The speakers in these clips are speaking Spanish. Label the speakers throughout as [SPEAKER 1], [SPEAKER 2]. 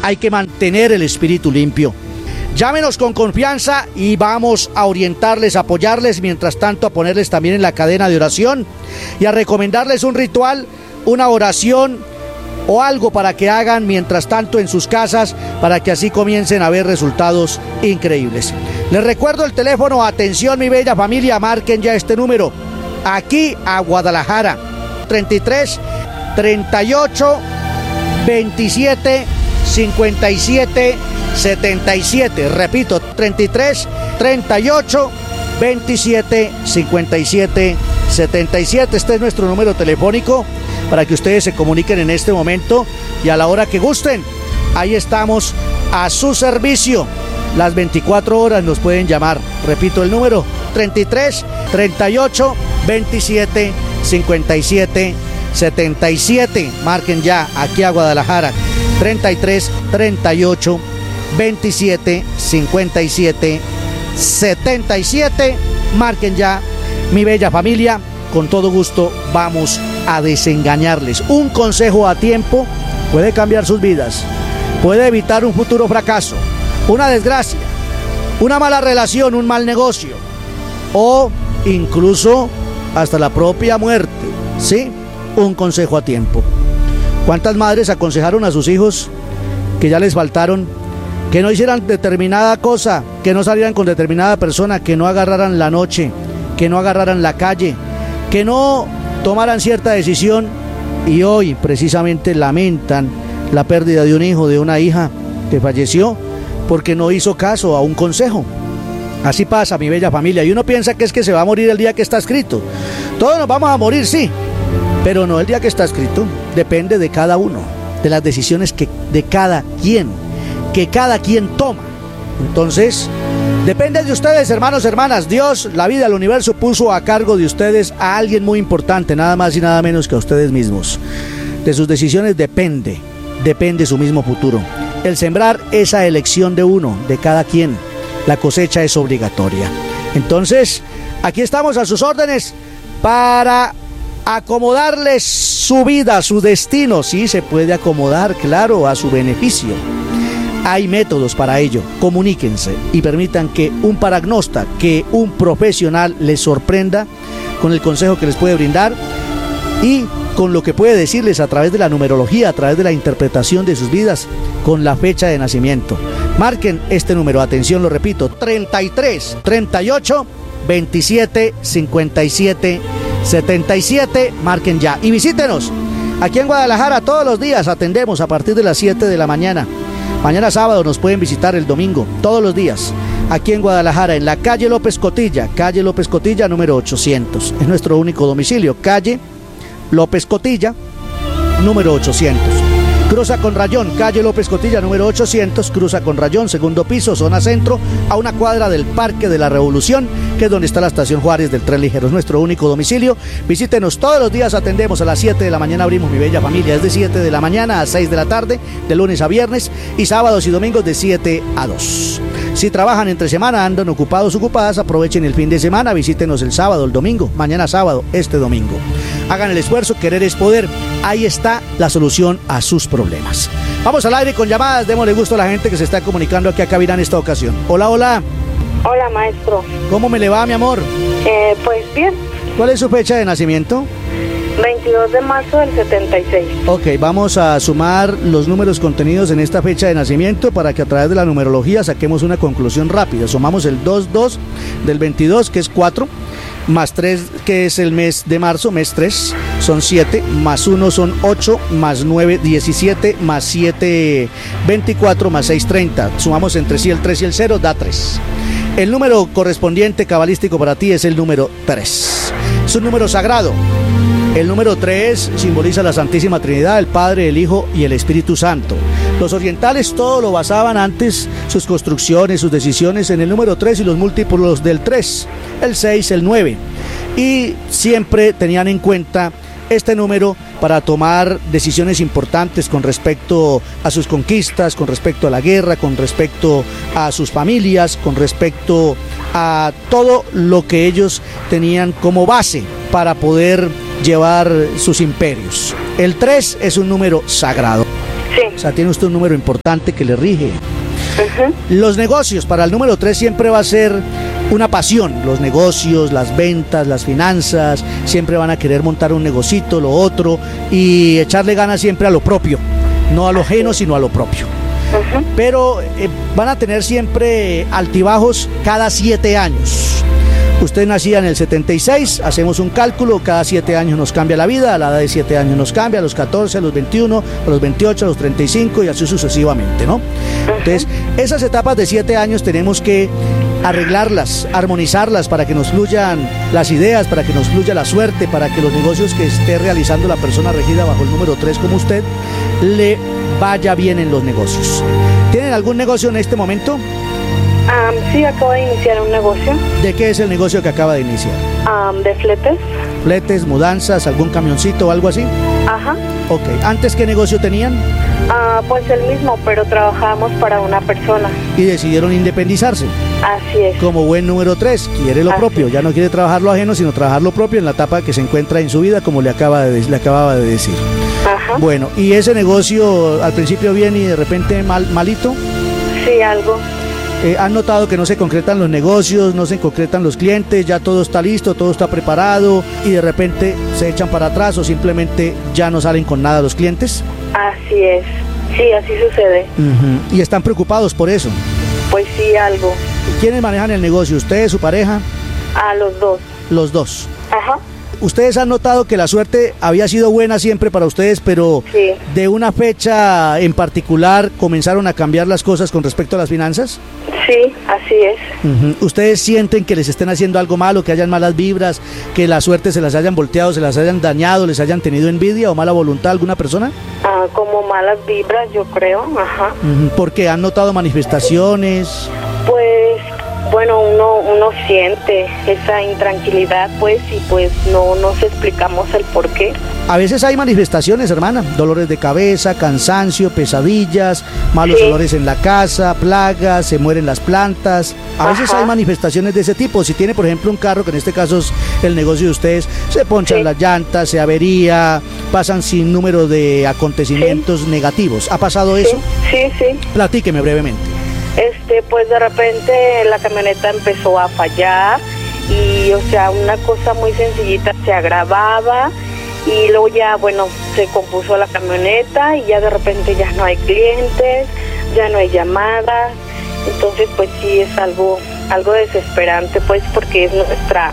[SPEAKER 1] hay que mantener el espíritu limpio. Llámenos con confianza y vamos a orientarles, a apoyarles, mientras tanto a ponerles también en la cadena de oración y a recomendarles un ritual, una oración o algo para que hagan mientras tanto en sus casas, para que así comiencen a ver resultados increíbles. Les recuerdo el teléfono, atención mi bella familia, marquen ya este número, aquí a Guadalajara, 33 38 27 57 77, repito, 33 38 27 57 77, este es nuestro número telefónico para que ustedes se comuniquen en este momento y a la hora que gusten. Ahí estamos a su servicio, las 24 horas nos pueden llamar, repito el número, 33 38 27 57 77, marquen ya aquí a Guadalajara, 33 38 27 57 77, marquen ya mi bella familia, con todo gusto vamos a desengañarles. Un consejo a tiempo puede cambiar sus vidas, puede evitar un futuro fracaso, una desgracia, una mala relación, un mal negocio o incluso hasta la propia muerte, ¿sí? Un consejo a tiempo. ¿Cuántas madres aconsejaron a sus hijos que ya les faltaron, que no hicieran determinada cosa, que no salieran con determinada persona, que no agarraran la noche, que no agarraran la calle, que no tomaran cierta decisión y hoy precisamente lamentan la pérdida de un hijo, de una hija que falleció porque no hizo caso a un consejo? Así pasa, mi bella familia, y uno piensa que es que se va a morir el día que está escrito. Todos nos vamos a morir, sí, pero no el día que está escrito. Depende de cada uno, de las decisiones que cada quien toma. Entonces, depende de ustedes, hermanos, hermanas. Dios, la vida, el universo puso a cargo de ustedes a alguien muy importante, nada más y nada menos que a ustedes mismos. De sus decisiones depende su mismo futuro. El sembrar esa elección de uno, de cada quien. La cosecha es obligatoria. Entonces, aquí estamos a sus órdenes para acomodarles su vida, su destino. Sí, se puede acomodar, claro, a su beneficio. Hay métodos para ello. Comuníquense y permitan que un paragnosta, que un profesional les sorprenda con el consejo que les puede brindar y con lo que puede decirles a través de la numerología, a través de la interpretación de sus vidas, con la fecha de nacimiento. Marquen este número, atención, lo repito, 33 38 27 57 77, marquen ya y visítenos. Aquí en Guadalajara todos los días atendemos a partir de las 7 de la mañana. Mañana sábado nos pueden visitar, el domingo, todos los días. Aquí en Guadalajara, en la calle López Cotilla número 800. Es nuestro único domicilio, calle López Cotilla, número 800. Cruza con rayón, calle López Cotilla, número 800, cruza con rayón, segundo piso, zona centro, a una cuadra del Parque de la Revolución, que es donde está la estación Juárez del Tren Ligero. Es nuestro único domicilio. Visítenos todos los días, atendemos a las 7 de la mañana, abrimos, mi bella familia, es de 7 de la mañana a 6 de la tarde, de lunes a viernes, y sábados y domingos de 7 a 2. Si trabajan entre semana, andan ocupados, ocupadas, aprovechen el fin de semana, visítenos el sábado, el domingo, mañana sábado, este domingo. Hagan el esfuerzo, querer es poder. Ahí está la solución a sus problemas. Vamos al aire con llamadas, démosle gusto a la gente que se está comunicando aquí a cabina en esta ocasión. Hola, hola.
[SPEAKER 2] Hola, maestro.
[SPEAKER 1] ¿Cómo me le va, mi amor?
[SPEAKER 2] Pues bien.
[SPEAKER 1] ¿Cuál es su fecha de nacimiento?
[SPEAKER 2] 22 de marzo del 76.
[SPEAKER 1] Ok, vamos a sumar los números contenidos en esta fecha de nacimiento para que a través de la numerología saquemos una conclusión rápida. Sumamos el 2-2 del 22, que es 4, más 3, que es el mes de marzo, mes 3, son 7, más 1 son 8, más 9, 17, más 7, 24, más 6, 30. Sumamos entre sí el 3 y el 0, da 3. El número correspondiente cabalístico para ti es el número 3. Es un número sagrado. El número 3 simboliza la Santísima Trinidad, el Padre, el Hijo y el Espíritu Santo. Los orientales todo lo basaban antes, sus construcciones, sus decisiones, en el número 3 y los múltiplos del 3, el 6, el 9. Y siempre tenían en cuenta este número para tomar decisiones importantes con respecto a sus conquistas, con respecto a la guerra, con respecto a sus familias, con respecto a todo lo que ellos tenían como base para poder llevar sus imperios. El 3 es un número sagrado.
[SPEAKER 2] Sí.
[SPEAKER 1] O sea, tiene usted un número importante que le rige.
[SPEAKER 2] Ujú.
[SPEAKER 1] Los negocios, para el número 3 siempre va a ser una pasión. Los negocios, las ventas, las finanzas, siempre van a querer montar un negocito, lo otro, y echarle ganas siempre a lo propio. No a lo ajeno, sino a lo propio.
[SPEAKER 2] Ujú.
[SPEAKER 1] Pero van a tener siempre altibajos cada 7 años. Usted nacía en el 76, hacemos un cálculo, cada 7 años nos cambia la vida, a la edad de 7 años nos cambia, a los 14, a los 21, a los 28, a los 35 y así sucesivamente, ¿no? Entonces, esas etapas de 7 años tenemos que arreglarlas, armonizarlas para que nos fluyan las ideas, para que nos fluya la suerte, para que los negocios que esté realizando la persona regida bajo el número 3 como usted, le vaya bien en los negocios. ¿Tienen algún negocio en este momento?
[SPEAKER 2] Sí, acabo de iniciar un negocio
[SPEAKER 1] ¿De qué es el negocio que acaba de iniciar?
[SPEAKER 2] de fletes.
[SPEAKER 1] ¿Fletes, mudanzas, algún camioncito o algo así?
[SPEAKER 2] Ajá.
[SPEAKER 1] Ok. ¿Antes qué negocio tenían?
[SPEAKER 2] Pues el mismo, pero trabajamos para una persona.
[SPEAKER 1] Y decidieron independizarse.
[SPEAKER 2] Así es.
[SPEAKER 1] Como buen número 3, quiere lo
[SPEAKER 2] Así
[SPEAKER 1] propio.
[SPEAKER 2] es.
[SPEAKER 1] Ya no quiere trabajar lo ajeno, sino trabajar lo propio en la etapa que se encuentra en su vida, como le acababa de decir.
[SPEAKER 2] Ajá.
[SPEAKER 1] Bueno, ¿y ese negocio al principio bien y de repente malito?
[SPEAKER 2] Sí, algo.
[SPEAKER 1] ¿Han notado que no se concretan los negocios, no se concretan los clientes, ya todo está listo, todo está preparado y de repente se echan para atrás o simplemente ya no salen con nada los clientes?
[SPEAKER 2] Así es. Sí, así sucede.
[SPEAKER 1] Y están preocupados por eso.
[SPEAKER 2] Pues sí, algo.
[SPEAKER 1] ¿Quiénes manejan el negocio? ¿Ustedes, su pareja?
[SPEAKER 2] A los dos.
[SPEAKER 1] Los dos.
[SPEAKER 2] Ajá.
[SPEAKER 1] ¿Ustedes han notado que la suerte había sido buena siempre para ustedes, pero
[SPEAKER 2] Sí.
[SPEAKER 1] de una fecha en particular comenzaron a cambiar las cosas con respecto a las finanzas?
[SPEAKER 2] Sí, así es.
[SPEAKER 1] ¿Ustedes sienten que les estén haciendo algo malo, que hayan malas vibras, que la suerte se las hayan volteado, se las hayan dañado, les hayan tenido envidia o mala voluntad a alguna persona?
[SPEAKER 2] Como malas vibras, yo creo. Ajá.
[SPEAKER 1] ¿Porque han notado manifestaciones?
[SPEAKER 2] Pues, bueno, uno siente esa intranquilidad, pues, y pues no nos explicamos el por qué.
[SPEAKER 1] A veces hay manifestaciones, hermana, dolores de cabeza, cansancio, pesadillas, malos
[SPEAKER 2] Sí.
[SPEAKER 1] olores en la casa, plagas, se mueren las plantas. A veces
[SPEAKER 2] Ajá.
[SPEAKER 1] hay manifestaciones de ese tipo. Si tiene, por ejemplo, un carro, que en este caso es el negocio de ustedes, se ponchan
[SPEAKER 2] Sí.
[SPEAKER 1] las llantas, se avería, pasan sin número de acontecimientos negativos. ¿Ha pasado eso?
[SPEAKER 2] Sí, sí.
[SPEAKER 1] Platíqueme brevemente.
[SPEAKER 2] Pues de repente la camioneta empezó a fallar y, o sea, una cosa muy sencillita se agravaba y luego ya, bueno, se compuso la camioneta y ya de repente ya no hay clientes, ya no hay llamadas. Entonces, pues sí es algo desesperante, pues, porque es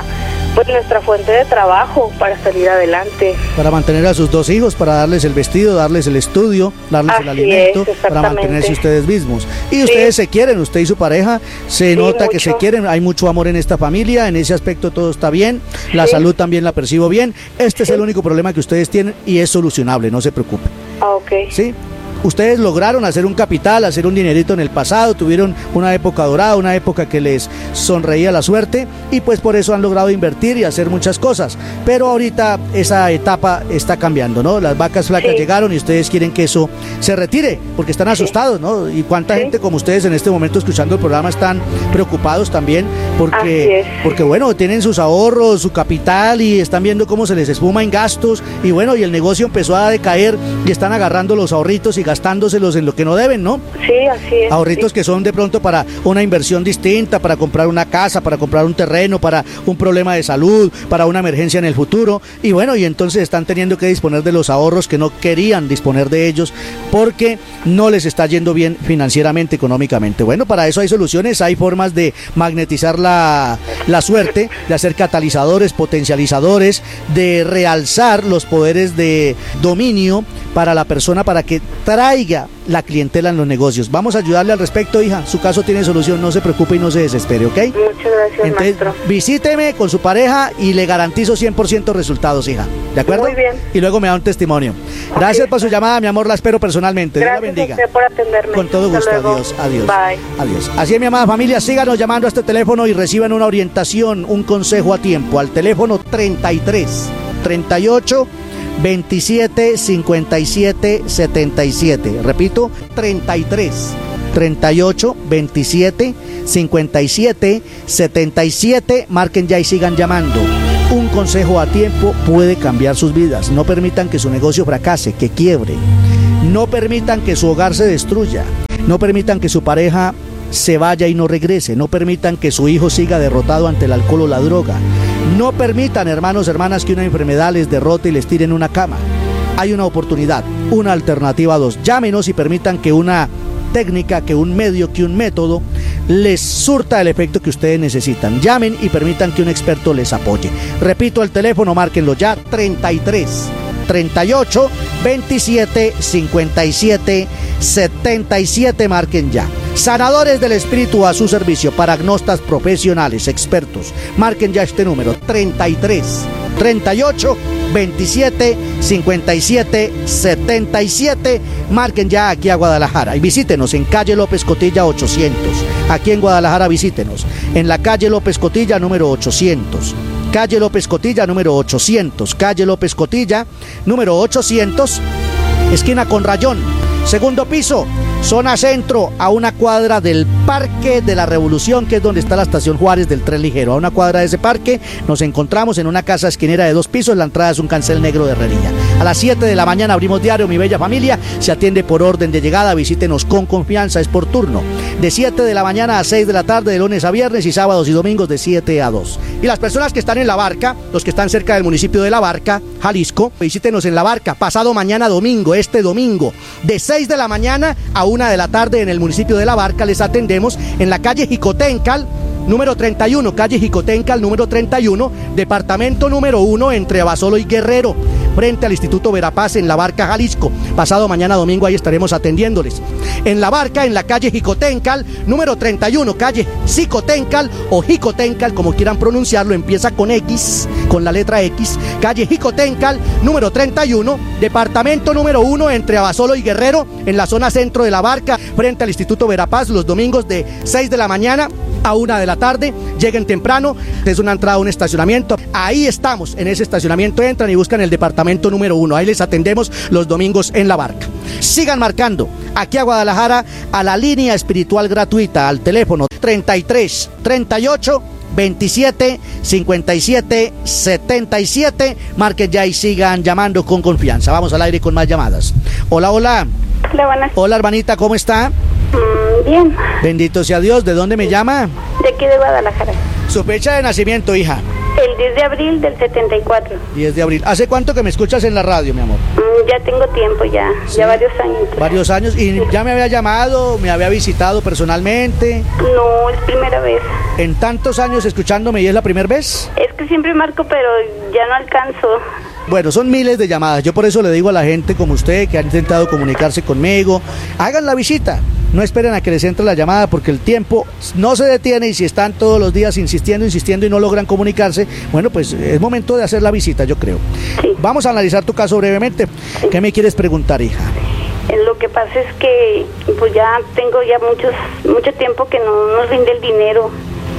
[SPEAKER 2] nuestra fuente de trabajo para salir adelante.
[SPEAKER 1] Para mantener a sus 2 hijos, para darles el vestido, darles el estudio, darles el
[SPEAKER 2] Así
[SPEAKER 1] alimento,
[SPEAKER 2] es,
[SPEAKER 1] para mantenerse ustedes mismos. Y
[SPEAKER 2] Sí.
[SPEAKER 1] ustedes se quieren, usted y su pareja, se
[SPEAKER 2] Sí,
[SPEAKER 1] nota que se
[SPEAKER 2] mucho.
[SPEAKER 1] quieren, hay mucho amor en esta familia, en ese aspecto todo está bien, la
[SPEAKER 2] Sí.
[SPEAKER 1] salud también la percibo bien. Este es
[SPEAKER 2] Sí.
[SPEAKER 1] el único problema que ustedes tienen y es solucionable, no se preocupen.
[SPEAKER 2] Ok.
[SPEAKER 1] ¿Sí? Ustedes lograron hacer un capital, hacer un dinerito en el pasado, tuvieron una época dorada, una época que les sonreía la suerte y pues por eso han logrado invertir y hacer muchas cosas. Pero ahorita esa etapa está cambiando, ¿no? Las vacas flacas
[SPEAKER 2] Sí.
[SPEAKER 1] llegaron y ustedes quieren que eso se retire porque están asustados, ¿no? Y cuánta
[SPEAKER 2] Sí.
[SPEAKER 1] gente como ustedes en este momento escuchando el programa están preocupados también
[SPEAKER 2] Así
[SPEAKER 1] porque,
[SPEAKER 2] es.
[SPEAKER 1] porque bueno, tienen sus ahorros, su capital y están viendo cómo se les espuma en gastos y bueno, y el negocio empezó a decaer y están agarrando los ahorritos y gastándoselos en lo que no deben, ¿no?
[SPEAKER 2] Sí, así es.
[SPEAKER 1] Ahorritos
[SPEAKER 2] sí.
[SPEAKER 1] que son de pronto para una inversión distinta, para comprar una casa, para comprar un terreno, para un problema de salud, para una emergencia en el futuro. Y bueno, y entonces están teniendo que disponer de los ahorros que no querían disponer de ellos porque no les está yendo bien financieramente, económicamente. Bueno, para eso hay soluciones, hay formas de magnetizar la suerte, de hacer catalizadores, potencializadores, de realzar los poderes de dominio para la persona para que traiga la clientela en los negocios. Vamos a ayudarle al respecto, hija. Su caso tiene solución, no se preocupe y no se desespere, ¿ok?
[SPEAKER 2] Muchas gracias,
[SPEAKER 1] Entonces,
[SPEAKER 2] maestro.
[SPEAKER 1] visíteme con su pareja y le garantizo 100% resultados, hija. ¿De acuerdo?
[SPEAKER 2] Muy bien.
[SPEAKER 1] Y luego me da un testimonio. Gracias
[SPEAKER 2] Ok.
[SPEAKER 1] por su llamada, mi amor, la espero personalmente. Dios la
[SPEAKER 2] Gracias
[SPEAKER 1] bendiga.
[SPEAKER 2] a usted por atenderme.
[SPEAKER 1] Con todo
[SPEAKER 2] Hasta
[SPEAKER 1] gusto,
[SPEAKER 2] luego.
[SPEAKER 1] adiós, adiós.
[SPEAKER 2] Bye.
[SPEAKER 1] Adiós. Así es, mi amada familia, síganos llamando a este teléfono y reciban una orientación, un consejo a tiempo al teléfono 33 38 27 57 77. Repito, 33 38 27 57 77. Marquen ya y sigan llamando. Un consejo a tiempo puede cambiar sus vidas. No permitan que su negocio fracase, que quiebre. No permitan que su hogar se destruya. No permitan que su pareja se vaya y no regrese. No permitan que su hijo siga derrotado ante el alcohol o la droga. No permitan, hermanos, hermanas, que una enfermedad les derrote y les tire en una cama. Hay una oportunidad, una alternativa 2. Llámenos y permitan que una técnica, que un medio, que un método les surta el efecto que ustedes necesitan. Llamen y permitan que un experto les apoye. Repito el teléfono, márquenlo ya: 33 38 27 57 77. Marquen ya. Sanadores del espíritu a su servicio, paragnostas profesionales, expertos. Marquen ya este número: 33 38 27 57 77. Marquen ya aquí a Guadalajara y visítenos en calle López Cotilla 800. Aquí en Guadalajara visítenos en la calle López Cotilla número 800. Calle López Cotilla número 800. Calle López Cotilla número 800, esquina con Rayón, segundo piso, zona centro, a una cuadra del Parque de la Revolución, que es donde está la estación Juárez del tren ligero. A una cuadra de ese parque nos encontramos en una casa esquinera de 2 pisos. La entrada es un cancel negro de herrería. A las 7 de la mañana abrimos diario, mi bella familia. Se atiende por orden de llegada. Visítenos con confianza, es por turno. De 7 de la mañana a 6 de la tarde, de lunes a viernes, y sábados y domingos de 7 a 2. Y las personas que están en La Barca, los que están cerca del municipio de La Barca, Jalisco, visítenos en La Barca pasado mañana domingo, este domingo, de 6 de la mañana a 1 de la tarde en el municipio de La Barca. Les atendemos en la calle Jicotencal número 31, calle Jicotencal número 31, departamento número 1, entre Abasolo y Guerrero, frente al Instituto Verapaz, en La Barca, Jalisco. Pasado mañana domingo ahí estaremos atendiéndoles. En La Barca, en la calle Jicotencal número 31, calle Jicotencal o Jicotencal, como quieran pronunciarlo, empieza con X, con la letra X. Calle Jicotencal número 31, departamento número 1, entre Abasolo y Guerrero, en la zona centro de La Barca, frente al Instituto Verapaz, los domingos de 6 de la mañana a 1 de la tarde. Lleguen temprano, es una entrada a un estacionamiento. Ahí estamos, en ese estacionamiento entran y buscan el departamento número 1. Ahí les atendemos los domingos en La Barca. Sigan marcando aquí a Guadalajara a la línea espiritual gratuita, al teléfono 33 38 27 57 77. Marquen ya y sigan llamando con confianza. Vamos al aire con más llamadas. Hola, hola.
[SPEAKER 2] Hola, buenas.
[SPEAKER 1] Hola, hermanita, ¿cómo está?
[SPEAKER 2] Bien.
[SPEAKER 1] Bendito sea Dios. ¿De dónde me llama?
[SPEAKER 2] De aquí de Guadalajara.
[SPEAKER 1] Su fecha de nacimiento, hija.
[SPEAKER 2] El 10 de abril del 74.
[SPEAKER 1] 10 de abril. ¿Hace cuánto que me escuchas en la radio, mi amor?
[SPEAKER 2] Ya tengo tiempo,
[SPEAKER 1] ¿Sí?
[SPEAKER 2] ya varios años.
[SPEAKER 1] Varios años. ¿Y ya me había llamado, me había visitado personalmente?
[SPEAKER 2] No, es primera vez.
[SPEAKER 1] ¿En tantos años escuchándome y es la primera vez?
[SPEAKER 2] Es que siempre marco, pero ya no alcanzo.
[SPEAKER 1] Bueno, son miles de llamadas. Yo por eso le digo a la gente como usted que ha intentado comunicarse conmigo, hagan la visita. No esperen a que les entre la llamada, porque el tiempo no se detiene, y si están todos los días insistiendo y no logran comunicarse, bueno, pues es momento de hacer la visita, yo creo.
[SPEAKER 2] Sí.
[SPEAKER 1] Vamos a analizar tu caso brevemente.
[SPEAKER 2] Sí.
[SPEAKER 1] ¿Qué me quieres preguntar, hija?
[SPEAKER 2] Lo que pasa es que pues ya tengo mucho tiempo que no nos rinde el dinero.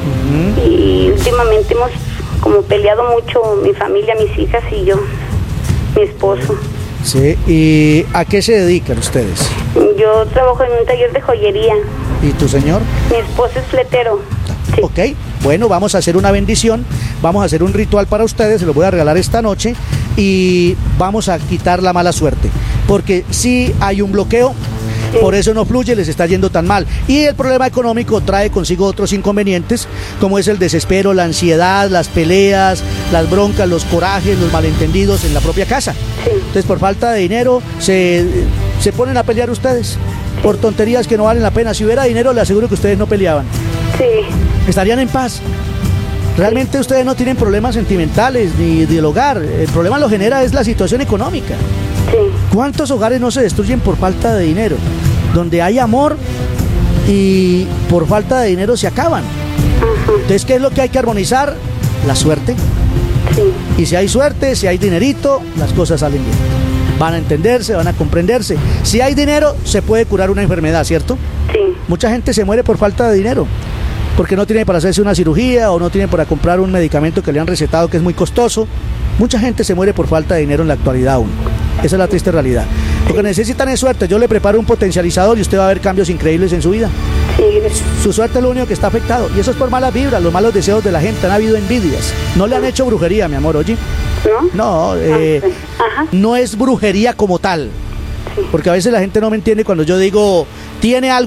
[SPEAKER 2] Y últimamente hemos como peleado mucho, mi familia, mis hijas y yo, mi esposo.
[SPEAKER 1] Sí, ¿y a qué se dedican ustedes?
[SPEAKER 2] Yo trabajo en un taller de joyería.
[SPEAKER 1] ¿Y tu señor?
[SPEAKER 2] Mi esposo es fletero. Sí.
[SPEAKER 1] Ok, bueno, vamos a hacer una bendición, vamos a hacer un ritual para ustedes, se lo voy a regalar esta noche, y vamos a quitar la mala suerte, porque sí hay un bloqueo. Sí. Por eso no fluye, les está yendo tan mal. Y el problema económico trae consigo otros inconvenientes, como es el desespero, la ansiedad, las peleas, las broncas, los corajes, los malentendidos en la propia casa.
[SPEAKER 2] Sí.
[SPEAKER 1] Entonces, por falta de dinero, se ponen a pelear ustedes, por tonterías que no valen la pena. Si hubiera dinero, le aseguro que ustedes no peleaban.
[SPEAKER 2] Sí.
[SPEAKER 1] Estarían en paz. Realmente ustedes no tienen problemas sentimentales ni del hogar. El problema lo genera es la situación económica.
[SPEAKER 2] Sí.
[SPEAKER 1] ¿Cuántos hogares no se destruyen por falta de dinero? Donde hay amor y por falta de dinero se acaban.
[SPEAKER 2] Ajá.
[SPEAKER 1] Entonces, ¿qué es lo que hay que armonizar? La suerte.
[SPEAKER 2] Sí.
[SPEAKER 1] Y si hay suerte, si hay dinerito, las cosas salen bien. Van a entenderse, van a comprenderse. Si hay dinero, se puede curar una enfermedad, ¿cierto?
[SPEAKER 2] Sí.
[SPEAKER 1] Mucha gente se muere por falta de dinero, porque no tiene para hacerse una cirugía o no tiene para comprar un medicamento que le han recetado que es muy costoso. Mucha gente se muere por falta de dinero en la actualidad aún. Esa es la triste realidad. Lo que necesitan es suerte. Yo le preparo un potencializador y usted va a ver cambios increíbles en su vida.
[SPEAKER 2] Sí, gracias.
[SPEAKER 1] Su suerte es lo único que está afectado. Y eso es por malas vibras, los malos deseos de la gente. Han habido envidias. No le han hecho brujería, mi amor, oye.
[SPEAKER 2] ¿No?
[SPEAKER 1] No,
[SPEAKER 2] Ajá.
[SPEAKER 1] no es brujería como tal.
[SPEAKER 2] Sí.
[SPEAKER 1] Porque a veces la gente no me entiende cuando yo digo, tiene algo